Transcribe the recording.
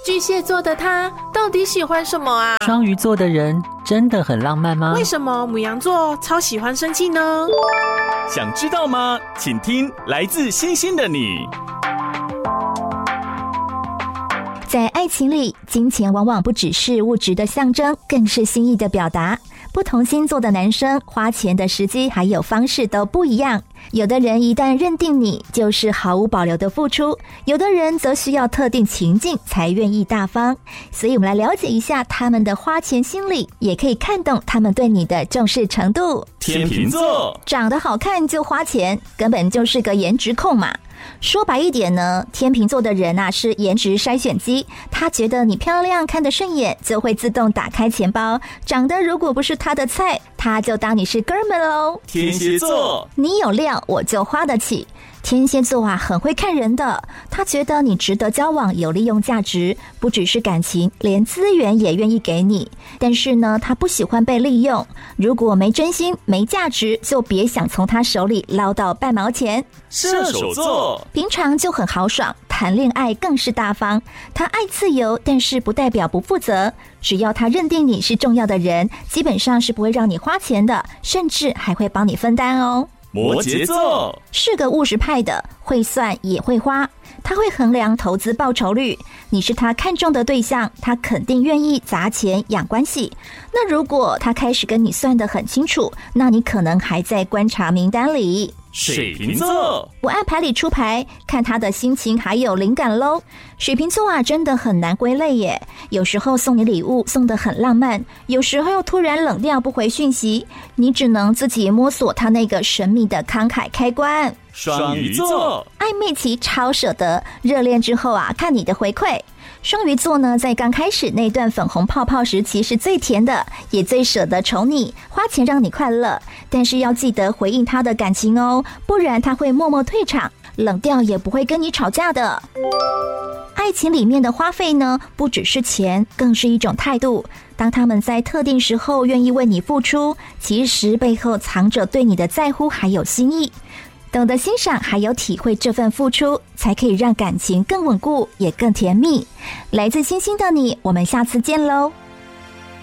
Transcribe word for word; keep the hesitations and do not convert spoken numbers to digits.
巨蟹座的他到底喜欢什么啊？ 双鱼座的人真的很浪漫吗？ 为什么牡羊座超喜欢生气呢？ 想知道吗？请听来自星星的你。 在爱情里，金钱往往不只是物质的象征，更是心意的表达。不同星座的男生花钱的时机还有方式都不一样，有的人一旦认定你，就是毫无保留的付出，有的人则需要特定情境才愿意大方。所以我们来了解一下他们的花钱心理，也可以看懂他们对你的重视程度。 天秤座， 长得好看就花钱，根本就是个颜值控嘛。说白一点呢，天秤座的人啊是颜值筛选机，他觉得你漂亮看得顺眼，就会自动打开钱包，长得如果不是他的菜，他就当你是哥们喽。 天蝎座， 你有料我就花得起。天蝎座啊很会看人的，他觉得你值得交往，有利用价值，不只是感情，连资源也愿意给你。但是呢，他不喜欢被利用，如果没真心没价值，就别想从他手里捞到半毛钱。 射手座， 平常就很豪爽，谈恋爱更是大方。他爱自由，但是不代表不负责，只要他认定你是重要的人，基本上是不会让你花钱的，甚至还会帮你分担哦。 摩羯座， 是个务实派的，会算也会花，他会衡量投资报酬率，你是他看中的对象，他肯定愿意砸钱养关系。那如果他开始跟你算得很清楚，那你可能还在观察名单里。 水瓶座， 我按牌理出牌，看他的心情还有灵感咯。水瓶座啊，真的很难归类耶。有时候送你礼物送得很浪漫，有时候又突然冷掉不回讯息，你只能自己摸索他那个神秘的慷慨开关。 双鱼座， 暧昧期超舍得，热恋之后啊，看你的回馈。双鱼座呢，在刚开始那段粉红泡泡时期是最甜的，也最舍得宠你，花钱让你快乐。但是要记得回应他的感情哦，不然他会默默退场，冷掉也不会跟你吵架的。爱情里面的花费呢，不只是钱，更是一种态度。当他们在特定时候愿意为你付出，其实背后藏着对你的在乎还有心意。懂得欣赏还有体会这份付出，才可以让感情更稳固也更甜蜜。来自星星的你，我们下次见喽。